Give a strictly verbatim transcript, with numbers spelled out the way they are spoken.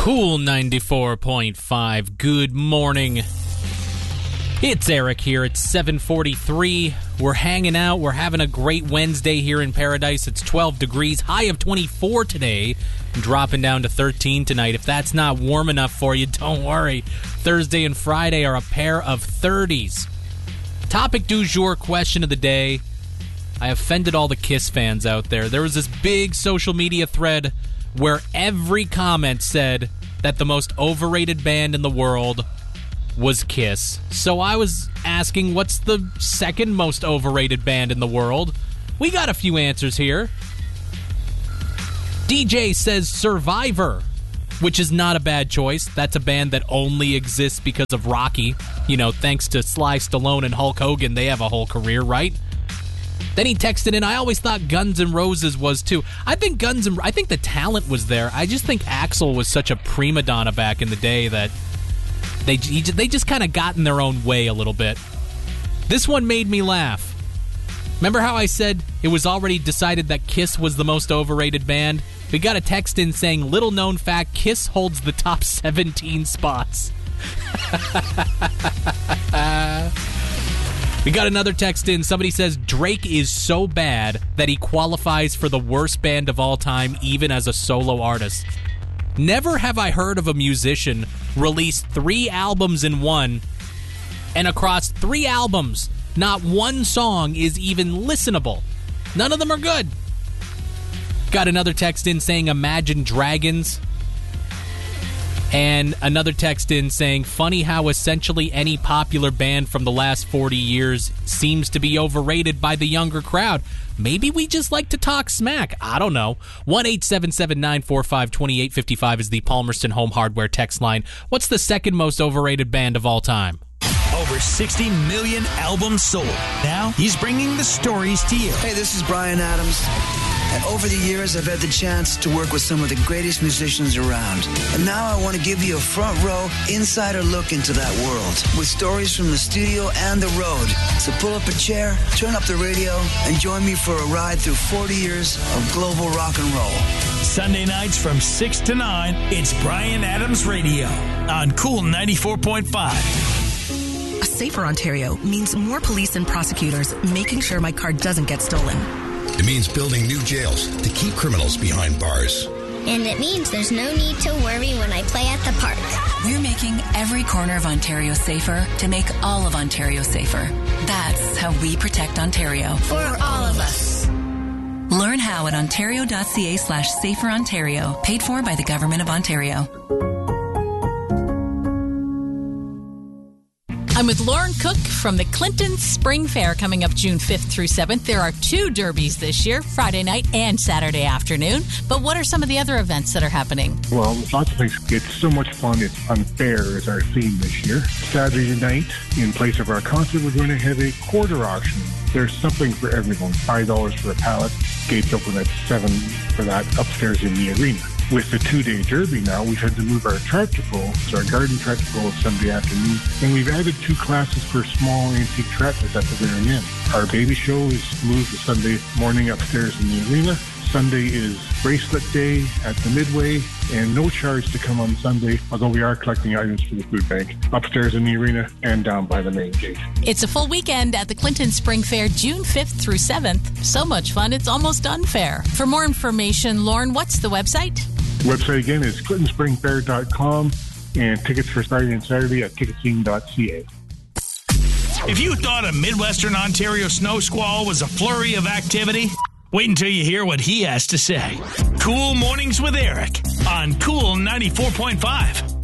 Cool ninety-four point five. Good morning. It's Eric here. It's seven forty-three. We're hanging out. We're having a great Wednesday here in Paradise. It's twelve degrees, high of twenty-four today, dropping down to thirteen tonight. If that's not warm enough for you, don't worry. Thursday and Friday are a pair of thirties. Topic du jour, question of the day. I offended all the Kiss fans out there. There was this big social media thread where every comment said that the most overrated band in the world was Kiss. So I was asking, what's the second most overrated band in the world? We got a few answers here. D J says Survivor, which is not a bad choice. That's a band that only exists because of Rocky. You know, thanks to Sly Stallone and Hulk Hogan, they have a whole career, right? Then he texted in, I always thought Guns N' Roses was too. I think Guns N' I think the talent was there. I just think Axl was such a prima donna back in the day that they he, they just kind of got in their own way a little bit. This one made me laugh. Remember how I said it was already decided that Kiss was the most overrated band? We got a text in saying, little known fact, Kiss holds the top seventeen spots. We got another text in. Somebody says Drake is so bad that he qualifies for the worst band of all time, even as a solo artist. Never have I heard of a musician release three albums in one, and across three albums, not one song is even listenable. None of them are good. Got another text in saying Imagine Dragons. And another text in saying, funny how essentially any popular band from the last forty years seems to be overrated by the younger crowd. Maybe we just like to talk smack. I don't know. one eight seven seven, nine four five, two eight five five is the Palmerston Home Hardware text line. What's the second most overrated band of all time? Over sixty million albums sold. Now he's bringing the stories to you. Hey, this is Bryan Adams. And over the years, I've had the chance to work with some of the greatest musicians around. And now I want to give you a front row, insider look into that world with stories from the studio and the road. So pull up a chair, turn up the radio, and join me for a ride through forty years of global rock and roll. Sunday nights from six to nine, it's Bryan Adams Radio on Cool ninety-four point five. A safer Ontario means more police and prosecutors making sure my car doesn't get stolen. It means building new jails to keep criminals behind bars. And it means there's no need to worry when I play at the park. We're making every corner of Ontario safer to make all of Ontario safer. That's how we protect Ontario. For all of us. Learn how at ontario.ca slash safer Ontario. Paid for by the Government of Ontario. I'm with Lauren Cook from the Clinton Spring Fair coming up June fifth through seventh. There are two derbies this year, Friday night and Saturday afternoon. But what are some of the other events that are happening? Well, lots of things. It's so much fun. It's unfair is our theme this year. Saturday night, in place of our concert, we're going to have a quarter auction. There's something for everyone. five dollars for a pallet. Gates open at seven for that upstairs in the arena. With the two-day derby now, we've had to move our tractor pull. So our garden tractor pull is Sunday afternoon. And we've added two classes for small antique tractors at the very end. Our baby show is moved to Sunday morning upstairs in the arena. Sunday is bracelet day at the Midway, and no charge to come on Sunday, although we are collecting items for the food bank upstairs in the arena and down by the main gate. It's a full weekend at the Clinton Spring Fair, June fifth through seventh. So much fun, it's almost unfair. For more information, Lauren, what's the website? The website again is clinton spring fair dot com, and tickets for Friday and Saturday at ticketing dot c a. If you thought a Midwestern Ontario snow squall was a flurry of activity, wait until you hear what he has to say. Cool Mornings with Eric on Cool ninety-four point five.